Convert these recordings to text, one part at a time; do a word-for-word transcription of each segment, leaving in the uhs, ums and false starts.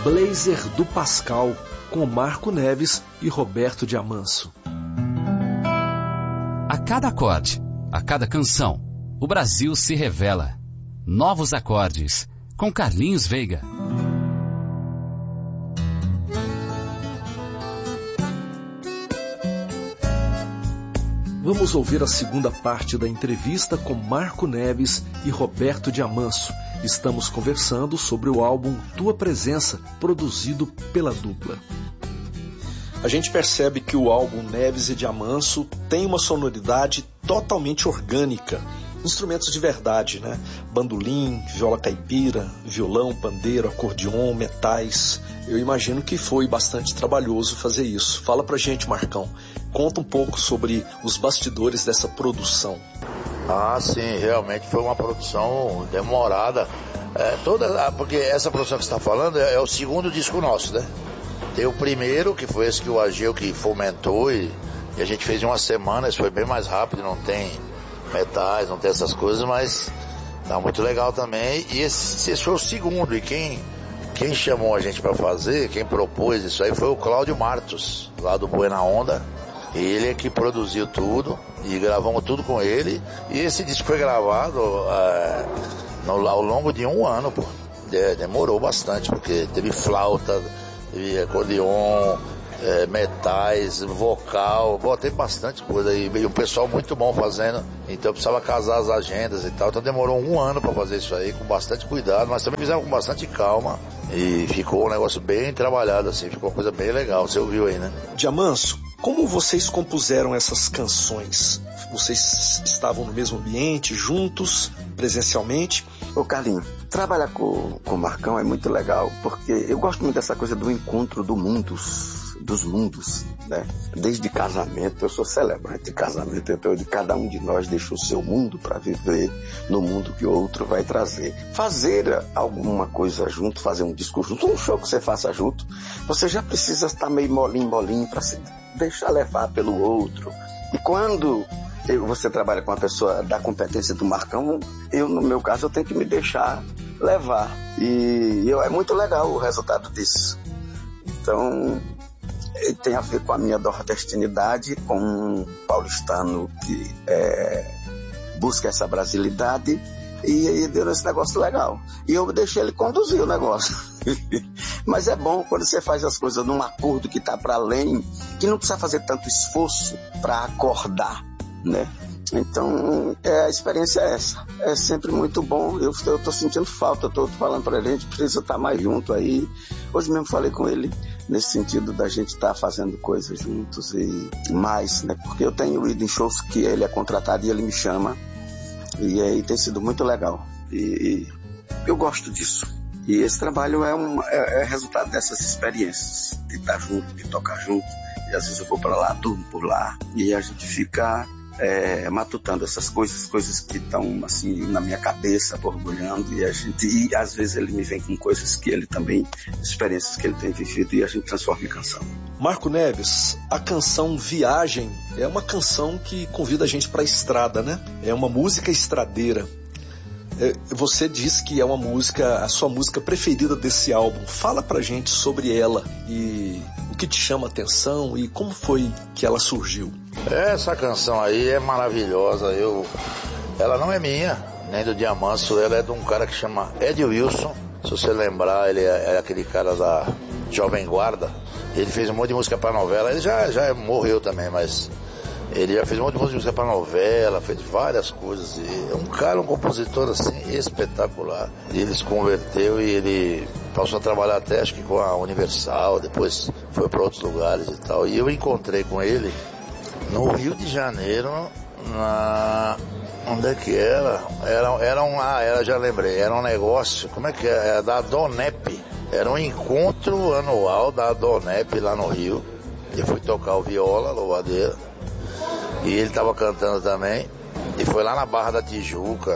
Blazer do Pascal, com Marco Neves e Roberto de Amanso. A cada acorde, a cada canção, o Brasil se revela. Novos acordes, com Carlinhos Veiga. Vamos ouvir a segunda parte da entrevista com Marco Neves e Roberto de Amanso. Estamos conversando sobre o álbum Tua Presença, produzido pela dupla. A gente percebe que o álbum Neves e de Amanso tem uma sonoridade totalmente orgânica. Instrumentos de verdade, né? Bandolim, viola caipira, violão, pandeiro, acordeon, metais. Eu imagino que foi bastante trabalhoso fazer isso. Fala pra gente, Marcão. Conta um pouco sobre os bastidores dessa produção. Ah, sim, realmente foi uma produção demorada. É, toda, porque essa produção que você está falando é, é o segundo disco nosso, né? Tem o primeiro, que foi esse que o Ageu que fomentou e, e a gente fez em uma semana, isso foi bem mais rápido, não tem metais, não tem essas coisas, mas tá muito legal também. E esse, esse foi o segundo, e quem, quem chamou a gente para fazer, quem propôs isso aí foi o Cláudio Martos, lá do Buena Onda. Ele é que produziu tudo e gravamos tudo com ele. E esse disco foi gravado é, no, ao longo de um ano, pô. De, demorou bastante, porque teve flauta, teve acordeon, é, metais, vocal, bom, tem bastante coisa aí. E o pessoal muito bom fazendo, então eu precisava casar as agendas e tal. Então demorou um ano para fazer isso aí, com bastante cuidado, mas também fizemos com bastante calma. E ficou um negócio bem trabalhado, assim, ficou uma coisa bem legal. Você ouviu aí, né? De Amanso, como vocês compuseram essas canções? Vocês estavam no mesmo ambiente, juntos, presencialmente? Ô Carlinhos, trabalhar com, com o Marcão é muito legal, porque eu gosto muito dessa coisa do encontro do mundos, dos mundos, né? Desde casamento, eu sou celebrante de casamento, então de cada um de nós deixa o seu mundo para viver no mundo que o outro vai trazer. Fazer alguma coisa junto, fazer um disco junto, um show que você faça junto, você já precisa estar meio molinho, molinho para se deixar levar pelo outro. E quando eu, você trabalha com uma pessoa da competência do Marcão, eu, no meu caso, eu tenho que me deixar levar. E eu, é muito legal o resultado disso. Então, tem a ver com a minha nordestinidade, com um paulistano que é, busca essa brasilidade, e aí deu esse negócio legal. E eu deixei ele conduzir o negócio. Mas é bom quando você faz as coisas num acordo que está para além, que não precisa fazer tanto esforço para acordar, né? Então, é, a experiência é essa. É sempre muito bom. Eu estou sentindo falta, estou falando para ele, a gente precisa estar mais junto aí. Hoje mesmo falei com ele nesse sentido da gente estar fazendo coisas juntos e mais, né? Porque eu tenho ido em shows que ele é contratado e ele me chama. E aí tem sido muito legal. E, e eu gosto disso. E esse trabalho é, um, é, é resultado dessas experiências, de estar junto, de tocar junto. E às vezes eu vou para lá, durmo por lá, e a gente fica é, matutando essas coisas, coisas que estão assim na minha cabeça, borbulhando, e a gente, e às vezes ele me vem com coisas que ele também, experiências que ele tem vivido, e a gente transforma em canção. Marco Neves, a canção Viagem é uma canção que convida a gente para a estrada, né? É uma música estradeira. Você diz que é uma música, a sua música preferida desse álbum. Fala pra gente sobre ela e o que te chama a atenção e como foi que ela surgiu. Essa canção aí é maravilhosa. Eu, ela não é minha, nem do Diamanso, ela é de um cara que chama Ed Wilson. Se você lembrar, ele é, é aquele cara da Jovem Guarda. Ele fez um monte de música pra novela. Ele já, já morreu também, mas ele já fez um monte de música pra novela, fez várias coisas. E é um cara, um compositor assim, espetacular. E ele se converteu e ele passou a trabalhar até, acho que com a Universal, depois foi pra outros lugares e tal. E eu encontrei com ele no Rio de Janeiro, na... onde é que era? Era, era um, ah, era, já lembrei, era um negócio, como é que é? Era da Donep. Era um encontro anual da Donep lá no Rio. Eu fui tocar o viola, louvadeira. E ele tava cantando também. E foi lá na Barra da Tijuca.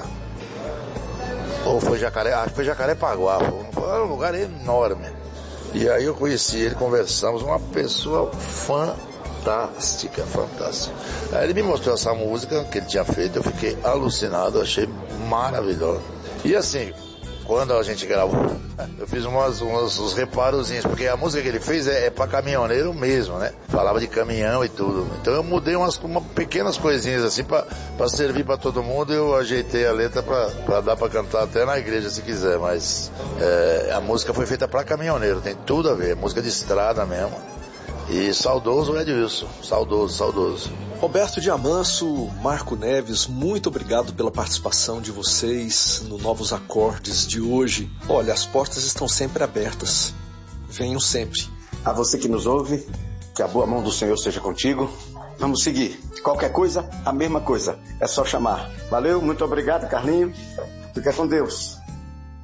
Ou foi Jacaré, acho que foi Jacarepaguá. Foi um lugar enorme. E aí eu conheci ele, conversamos, uma pessoa fantástica, fantástica. Aí ele me mostrou essa música que ele tinha feito, eu fiquei alucinado, achei maravilhoso. E assim, quando a gente gravou, eu fiz umas, umas, uns reparozinhos, porque a música que ele fez é, é pra caminhoneiro mesmo, né? Falava de caminhão e tudo. Então eu mudei umas, umas pequenas coisinhas assim pra, pra servir pra todo mundo, e eu ajeitei a letra pra, pra dar pra cantar até na igreja se quiser, mas é, a música foi feita pra caminhoneiro, tem tudo a ver, música de estrada mesmo. E saudoso Ed Wilson, saudoso, saudoso. Roberto de Amanso, Marco Neves, muito obrigado pela participação de vocês no Novos Acordes de hoje. Olha, as portas estão sempre abertas. Venham sempre. A você que nos ouve, que a boa mão do Senhor seja contigo. Vamos seguir. Qualquer coisa, a mesma coisa. É só chamar. Valeu, muito obrigado, Carlinho. Fica com Deus.